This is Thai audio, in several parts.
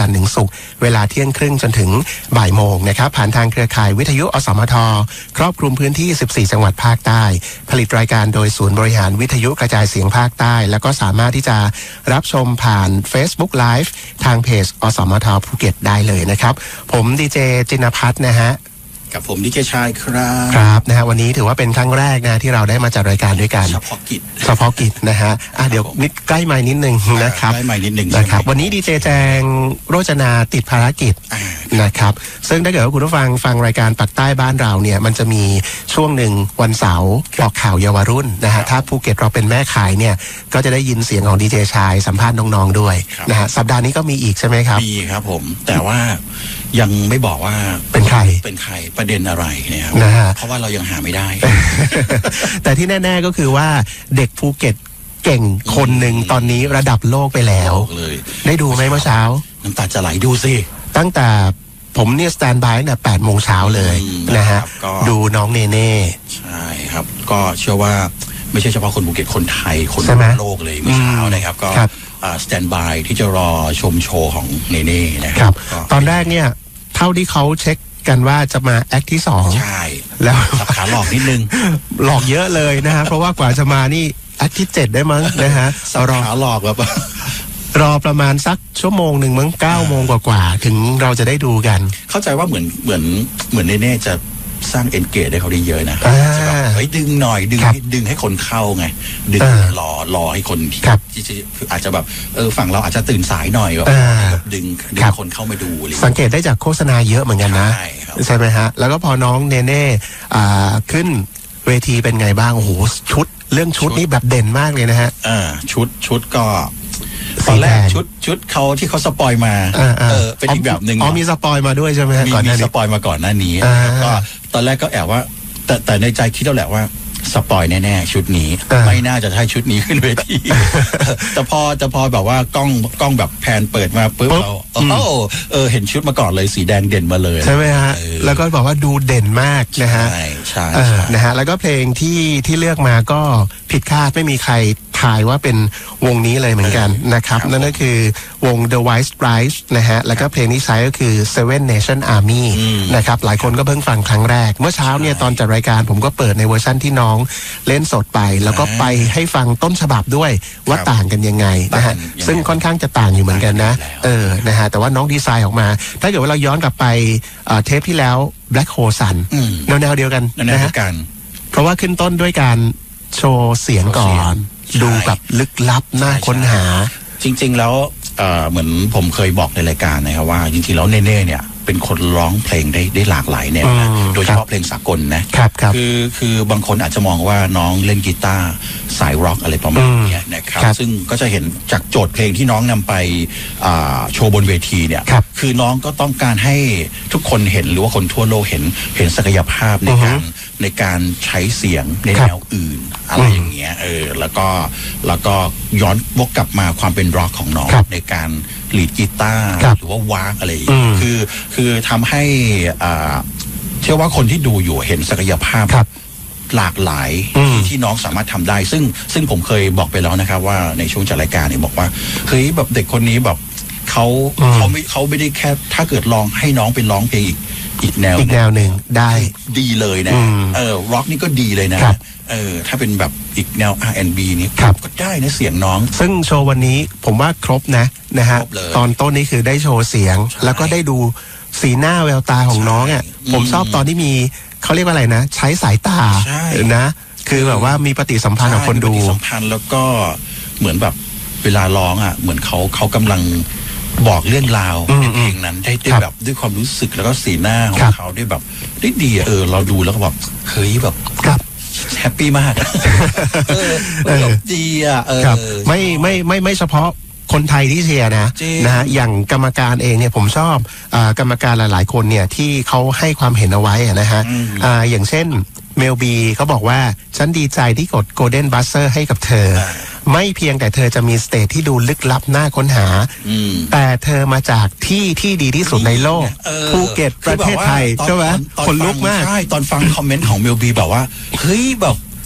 นทร์ถึงศุกร์เวลาเที่ยงครึ่งจนถึงบ่ายโมงนะครับผ่านทางเครือข่ายวิทยุอสมทครอบคลุมพื้นที่14จังหวัดภาคใต้ผลิตรายการโดยศูนย์บริหารวิทยุกระจายเสียงภาคใต้แล้วก็สามารถที่จะรับชมผ่าน Facebook Live ทางเพจอสมทภูเก็ตได้เลยนะครับผมดีเจจินภัทรนะฮะกับผมดีเจชายครับนะฮะวันนี้ถือว่าเป็นครั้งแรกนะที่เราได้มาจัดรายการด้วยกันเฉพาะกิจนะฮะเดี๋ยวนิดใกล้ไมค์นิดนึงนะครับใกล้ไมค์นิดนึงนะครับวันนี้ดีเจแจงโรจนาติดภารกิจนะครับซึ่งถ้าเกิดว่าคุณผู้ฟังรายการปักใต้บ้านเราเนี่ยมันจะมีช่วงหนึ่งวันเสาร์บอกข่าวเยาวรุ่นนะฮะถ้าภูเก็ตเราเป็นแม่ขายเนี่ยก็จะได้ยินเสียงของดีเจชายสัมภาษณ์น้องๆด้วยนะฮะสัปดาห์นี้ก็มีอีกใช่ไหมครับมีครับผมแต่ว่ายังไม่บอกว่าเป็นใครประเด็นอะไรนะครับเพราะว่าเรายังหาไม่ได้แต่ที่แน่ๆก็คือว่าเด็กภูเก็ตเก่งคนหนึ่งตอนนี้ระดับโลกไปแล้วได้ดูไหมเมื่อเช้าน้ำตาจะไหลดูสิตั้งแต่ผมเนี่ยสแตนบายตั้งแต่8 โมงเช้าเลยนะฮะดูน้องเนเน่ใช่ครับก็เชื่อว่าไม่ใช่เฉพาะคนภูเก็ตคนไทยคนโลกเลยเมื่อเช้านะครับก็สแตนบายที่จะรอชมโชว์ของเนเน่นะครับตอนแรกเนี่ยเท่าที่เขาเช็คกันว่าจะมาแอคที่2 ใช่แล้วขาหลอกนิดนึงหลอกเยอะเลยนะฮะเพราะว่ากว่าจะมานี่แอคที่7ได้มั้งนะฮะขาหลอกแบบรอประมาณสักชั่วโมงหนึ่งมั้ง9 โมงกว่าถึงเราจะได้ดูกันเข้าใจว่าเหมือนเน่ๆจะสร้างเอนเกจให้เขาได้เยอะนะเฮ้ยดึงหน่อยดึงให้คนเข้าไงดึงรอให้คนที่อาจจะแบบฝั่งเราอาจจะตื่นสายหน่อยแบบดึงคนเข้ามาดูสังเกตได้จากโฆษณาเยอะเหมือนกันนะใช่ไหมฮะแล้วก็พอน้องเนเน่ขึ้นเวทีเป็นไงบ้างโอ้โหเรื่องชุดนี่แบบเด่นมากเลยนะฮะชุดก็ตอนแรกชุดเขาที่เขาสปอยมาเป็นอีกแบบหนึ่งมีสปอยมาด้วยใช่ไหมมีสปอยมาก่อนหน้านี้ก็ตอนแรกก็แอบว่าแต่ในใจคิดแล้วแหละว่าสปอยแน่ๆชุดนี้ไม่น่าจะใช่ชุดนี้ขึ้นเวทีแต่พอแบบว่ากล้องแบบแพนเปิดมาปุ๊บเราเห็นชุดมาก่อนเลยสีแดงเด่นมาเลยใช่ไหมฮะแล้วก็บอกว่าดูเด่นมากนะฮะใช่นะฮะแล้วก็เพลงที่เลือกมาก็ผิดคาดไม่มีใครทายว่าเป็นวงนี้เลยเหมือนกันนะครับนั่นก็คือวง The White Stripes นะฮะแล้วก็เพลงที่ใช้ก็คือ Seven Nation Army นะครับหลายคนก็เพิ่งฟังครั้งแรกเมื่อเช้าเนี่ยตอนจัดรายการผมก็เปิดในเวอร์ชั่นที่น้องเล่นสดไปแล้วก็ไปให้ฟังต้นฉบับด้วยว่าต่างกันยังไงนะฮะซึ่งค่อนข้างจะต่างอยู่เหมือนกันนะนะฮะแต่ว่าน้องดีไซน์ออกมาถ้าเกิดว่าเราย้อนกลับไปเทปที่แล้ว Black Hole Sun แนวเดียวกันนะฮะเพราะว่าขึ้นต้นด้วยการโชว์เสียงก่อนดูแบบลึกลับน่าค้นหาจริงๆแล้วเหมือนผมเคยบอกในรายการนะครับว่าจริงๆแล้วเน่ๆเนี่ยเป็นคนร้องเพลงได้หลากหลายแนวนะโดยเฉพาะเพลงสากลนะครับคือบางคนอาจจะมองว่าน้องเล่นกีตาร์สายร็อกอะไรประมาณนี้นะครับซึ่งก็จะเห็นจากโจทย์เพลงที่น้องนำไปโชว์บนเวทีเนี่ยคือน้องก็ต้องการให้ทุกคนเห็นหรือว่าคนทั่วโลกเห็นศักยภาพในการใช้เสียงในแนวอื่นอะไรอย่างเงี้ยแล้วก็ย้อนวกกลับมาความเป็นร็อกของน้องในการลีดกีตาร์หรือว่าวากอะไรอย่างเงี้ยคือทำให้เชื่อว่าคนที่ดูอยู่เห็นศักยภาพหลากหลายที่น้องสามารถทำได้ซึ่งผมเคยบอกไปแล้วนะครับว่าในช่วงจัดรายการเนี่ยบอกว่าเฮ้ยแบบเด็กคนนี้แบบเขาไม่ได้แค่ถ้าเกิดลองให้น้องไปร้องเพลงอีกแนวหนึ่งได้ดีเลยนะร็อกนี่ก็ดีเลยนะถ้าเป็นแบบอีกแนว R&B นี่ก็ได้นะเสียงน้องซึ่งโชว์วันนี้ผมว่าครบนะฮะตอนต้นนี้คือได้โชว์เสียงแล้วก็ได้ดูสีหน้าแววตาของน้องอ่ะผมชอบตอนที่มีเขาเรียกว่าอะไรนะใช้สายตานะคือแบบว่ามีปฏิสัมพันธ์กับคนดูปฏิสัมพันธ์แล้วก็เหมือนแบบเวลาร้องอ่ะเหมือนเขากำลังบอกเรื่องราวในเพลงนั้นได้แบบด้วยความรู้สึกแล้วก็สีหน้าของเขาได้แบบได้ดีเราดูแล้วก็แบบเฮ้ยแบบแฮปปี้มากดีอ่ะไม่เฉพาะคนไทยที่เชียร์นะฮะอย่างกรรมการเองเนี่ยผมชอบกรรมการหลายๆคนเนี่ยที่เขาให้ความเห็นเอาไว้นะฮะอย่างเช่นเมลบีเขาบอกว่าฉันดีใจที่กดโกลเด้นบัสเซอร์ให้กับเธอไม่เพียงแต่เธอจะมีสเตจที่ดูลึกลับน่าค้นหาแต่เธอมาจากที่ดีที่สุดในโลกภูเก็ตประเทศไทยใช่ไหมคนลุกมากใช่ตอนฟังคอมเมนต์ของเมลบีแบบว่าเฮ้ยแบบ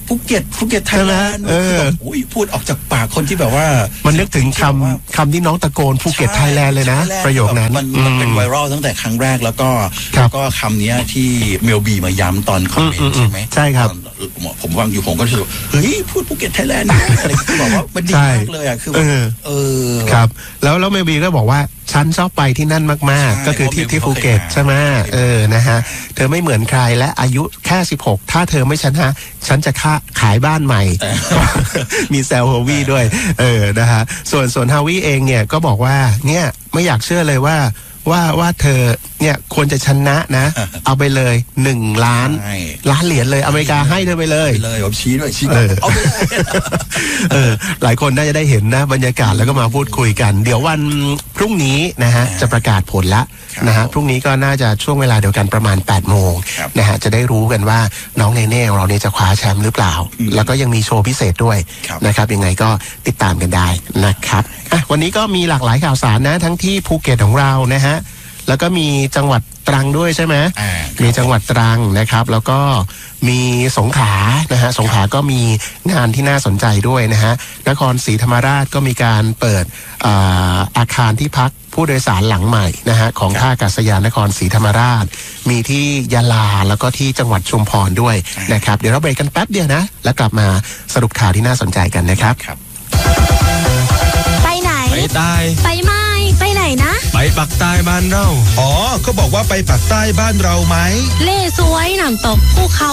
ภูเก็ตไทยแลนด์พูดออกจากปากคนที่แบบว่ามันนึกถึงคำที่น้องตะโกนภูเก็ตไทยแลนด์เลยนะประโยคนั้นมันเป็นไวรัลตั้งแต่ครั้งแรกแล้วก็คำนี้ที่เมลบีมาย้ำตอนคอมเมนต์ใช่ไหมใช่ครับผมวางอยู่ผมก็รู้สึกเฮ้ยพูดภูเก็ตไทยแลนด์อะไรที่บอกว่ามันดีมากเลยอ่ะคือครับแล้วเมลบีก็บอกว่าฉันชอบไปที่นั่นมากๆก็คือที่ภูเก็ตใช่ไหมนะฮะเธอไม่เหมือนใครและอายุแค่16ถ้าเธอไม่ชนะฉันจะขายบ้านใหม่มีแซลฮาวีด้วยนะฮะส่วนฮาวีเองเนี่ยก็บอกว่าเนี่ยไม่อยากเชื่อเลยว่าเธอเนี่ยควรจะชนะนะเอาไปเลย1 ล้านเหรียญเลยอเมริกาให้เธอไปเลยผมชี้ด้วยเอาไปหลายคนน่าจะได้เห็นนะบรรยากาศแล้วก็มาพูดคุยกันเดี๋ยววันพรุ่งนี้นะฮะจะประกาศผลละนะฮะพรุ่งนี้ก็น่าจะช่วงเวลาเดียวกันประมาณ8 โมงนะฮะจะได้รู้กันว่าน้องเนเน่ของเราเนี่ยจะคว้าแชมป์หรือเปล่าแล้วก็ยังมีโชว์พิเศษด้วยนะครับยังไงก็ติดตามกันได้นะครับวันนี้ก็มีหลากหลายข่าวสารนะทั้งที่ภูเก็ตของเรานะฮะแล้วก็มีจังหวัดตรังด้วยใช่ไหมมีจังหวัดตรังนะครับแล้วก็มีสงขลานะฮะสงขลาก็มีงานที่น่าสนใจด้วยนะฮะนครศรีธรรมราชก็มีการเปิดอาคารที่พักผู้โดยสารหลังใหม่นะฮะของท่าอากาศยานนครศรีธรรมราชมีที่ยะลาแล้วก็ที่จังหวัดชุมพรด้วยนะครับเดี๋ยวเราเบรกกันแป๊บเดียวนะแล้วกลับมาสรุปข่าวที่น่าสนใจกันนะครับไปไหนไปใต้ไปไม่ไปไหนนะไปปักใต้บ้านเราอ๋อก็บอกว่าไปปักใต้บ้านเราไหมเล่สวยน้ำตกภูเขา